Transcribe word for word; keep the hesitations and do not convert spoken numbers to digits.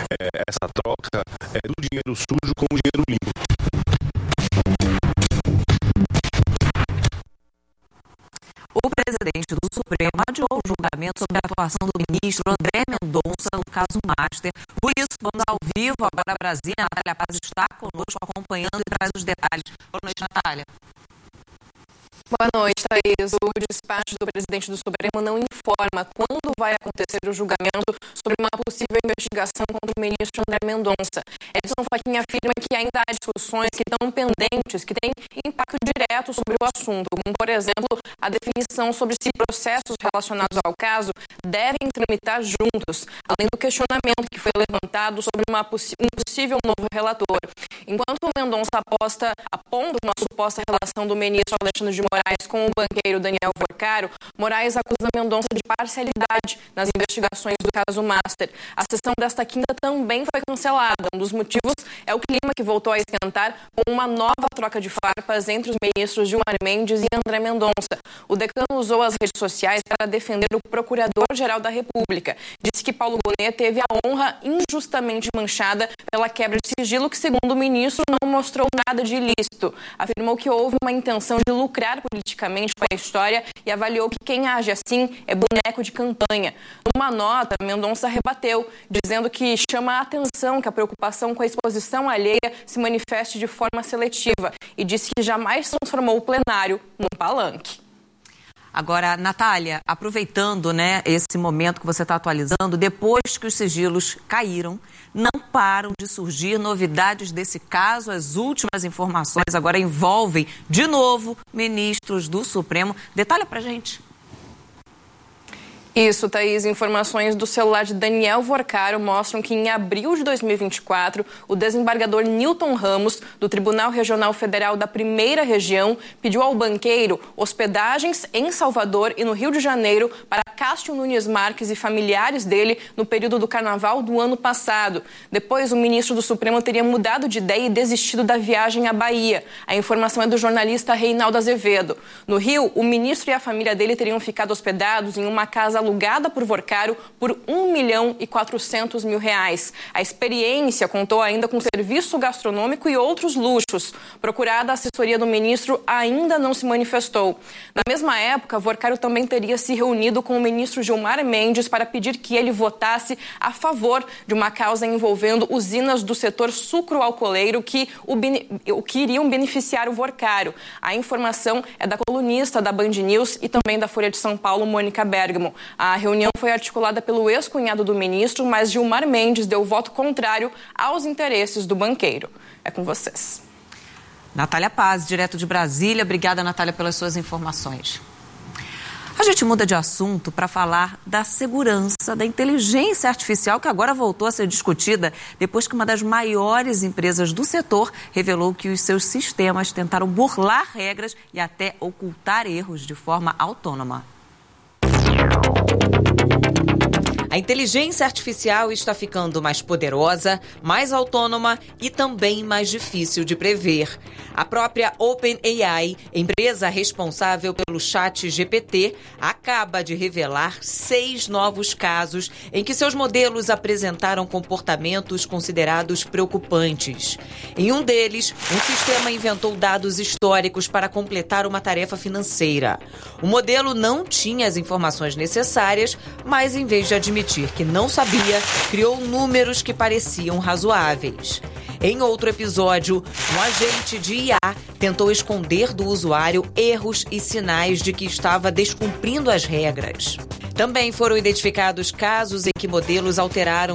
é, essa troca é, do dinheiro sujo com o dinheiro limpo. O presidente do Supremo adiou o julgamento sobre a atuação do ministro André Mendonça no caso Master. Por isso, vamos ao vivo agora a Brasília. A Natália Paz está conosco acompanhando e traz os detalhes. Boa noite, Natália. Boa noite, Thaís. O despacho do presidente do Supremo não informa quando vai acontecer o julgamento sobre uma possível investigação contra o ministro André Mendonça. Edson Fachin afirma que ainda há discussões que estão pendentes, que têm impacto direto sobre o assunto, como, por exemplo, a definição sobre se processos relacionados ao caso devem tramitar juntos, além do questionamento que foi levantado sobre uma possi- um possível novo relator. Enquanto o Mendonça aposta, aponta uma suposta relação do ministro Alexandre de Moraes com o banqueiro Daniel Vorcaro, Moraes acusa Mendonça de parcialidade nas investigações do caso Master. A sessão desta quinta também foi cancelada. Um dos motivos é o clima que voltou a esquentar com uma nova troca de farpas entre os ministros Gilmar Mendes e André Mendonça. O decano usou as redes sociais para defender o Procurador-Geral da República. Disse que Paulo Gonet teve a honra injustamente manchada pela quebra de sigilo que, segundo o ministro, não mostrou nada de ilícito. Afirmou que houve uma intenção de lucrar politicamente com a história e avaliou que quem age assim é boneco de campanha. Numa nota, Mendonça rebateu, dizendo que chama a atenção que a preocupação com a exposição alheia se manifeste de forma seletiva e disse que jamais transformou o plenário num palanque. Agora, Natália, aproveitando, né, esse momento que você está atualizando, depois que os sigilos caíram, não param de surgir novidades desse caso. As últimas informações agora envolvem, de novo, ministros do Supremo. Detalha pra gente. Isso, Thaís. Informações do celular de Daniel Vorcaro mostram que em abril de dois mil e vinte e quatro, o desembargador Newton Ramos, do Tribunal Regional Federal da Primeira Região, pediu ao banqueiro hospedagens em Salvador e no Rio de Janeiro para Cássio Nunes Marques e familiares dele no período do Carnaval do ano passado. Depois, o ministro do Supremo teria mudado de ideia e desistido da viagem à Bahia. A informação é do jornalista Reinaldo Azevedo. No Rio, o ministro e a família dele teriam ficado hospedados em uma casa alugada por Vorcaro por um milhão e quatrocentos mil reais. A experiência contou ainda com serviço gastronômico e outros luxos. Procurada, a assessoria do ministro ainda não se manifestou. Na mesma época, Vorcaro também teria se reunido com o ministro Gilmar Mendes para pedir que ele votasse a favor de uma causa envolvendo usinas do setor sucroalcooleiro que, o, que iriam beneficiar o Vorcaro. A informação é da colunista da Band News e também da Folha de São Paulo, Mônica Bergamo. A reunião foi articulada pelo ex-cunhado do ministro, mas Gilmar Mendes deu voto contrário aos interesses do banqueiro. É com vocês. Natália Paz, direto de Brasília. Obrigada, Natália, pelas suas informações. A gente muda de assunto para falar da segurança da inteligência artificial, que agora voltou a ser discutida depois que uma das maiores empresas do setor revelou que os seus sistemas tentaram burlar regras e até ocultar erros de forma autônoma. A inteligência artificial está ficando mais poderosa, mais autônoma e também mais difícil de prever. A própria OpenAI, empresa responsável pelo chat G P T, acaba de revelar seis novos casos em que seus modelos apresentaram comportamentos considerados preocupantes. Em um deles, um sistema inventou dados históricos para completar uma tarefa financeira. O modelo não tinha as informações necessárias, mas em vez de admitir que não sabia, criou números que pareciam razoáveis. Em outro episódio, um agente de I A tentou esconder do usuário erros e sinais de que estava descumprindo as regras. Também foram identificados casos em que modelos alteraram